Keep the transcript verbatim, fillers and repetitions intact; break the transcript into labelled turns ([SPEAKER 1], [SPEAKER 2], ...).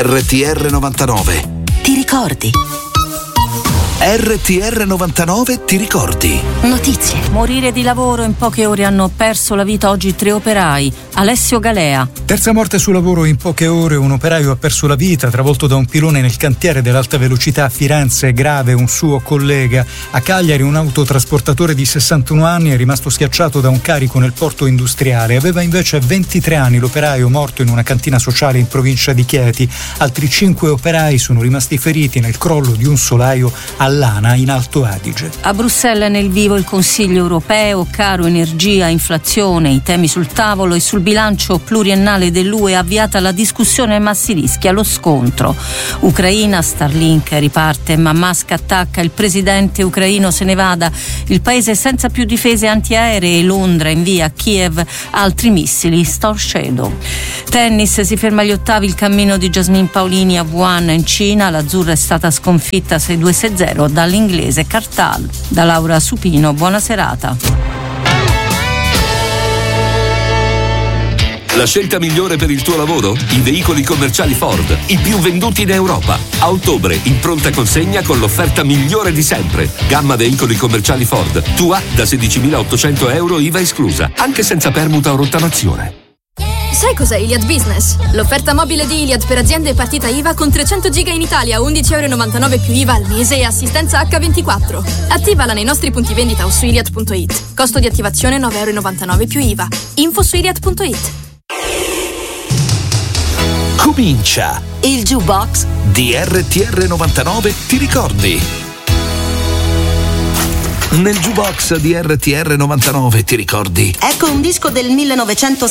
[SPEAKER 1] R T R novantanove.
[SPEAKER 2] Ti ricordi?
[SPEAKER 1] R T R novantanove ti ricordi?
[SPEAKER 2] Notizie.
[SPEAKER 3] Morire di lavoro, in poche ore hanno perso la vita oggi tre operai. Alessio Galea.
[SPEAKER 4] Terza morte sul lavoro in poche ore, un operaio ha perso la vita travolto da un pilone nel cantiere dell'alta velocità a Firenze, grave un suo collega. A Cagliari un autotrasportatore di sessantuno anni è rimasto schiacciato da un carico nel porto industriale. Aveva invece ventitré anni l'operaio, morto in una cantina sociale in provincia di Chieti. Altri cinque operai sono rimasti feriti nel crollo di un solaio a Lana in Alto Adige.
[SPEAKER 3] A Bruxelles nel vivo il Consiglio europeo, caro energia, inflazione, i temi sul tavolo e sul bilancio pluriennale dell'U E avviata la discussione ma si rischia lo scontro. Ucraina, Starlink riparte ma Musk attacca, il presidente ucraino se ne vada, il paese senza più difese antiaeree, Londra invia a Kiev altri missili Storm Shadow. Tennis, si ferma agli ottavi il cammino di Jasmine Paolini a Wuhan in Cina, l'azzurra è stata sconfitta sei due sei zero dall'inglese Cartal. Da Laura Supino, buona serata.
[SPEAKER 5] La scelta migliore per il tuo lavoro? I veicoli commerciali Ford, i più venduti in Europa. A ottobre in pronta consegna con l'offerta migliore di sempre. Gamma veicoli commerciali Ford, tua da sedicimilaottocento euro I V A esclusa, anche senza permuta o rottamazione.
[SPEAKER 6] Sai cos'è Iliad Business? L'offerta mobile di Iliad per aziende e partita I V A con trecento giga in Italia, undici virgola novantanove euro più I V A al mese e assistenza acca ventiquattro. Attivala nei nostri punti vendita o su iliad punto it. Costo di attivazione nove virgola novantanove euro più I V A. Info su iliad punto it.
[SPEAKER 1] Comincia
[SPEAKER 2] Il Jukebox
[SPEAKER 1] di R T R novantanove ti ricordi? Nel Jukebox di R T R novantanove ti ricordi?
[SPEAKER 2] Ecco un disco del millenovecentosessanta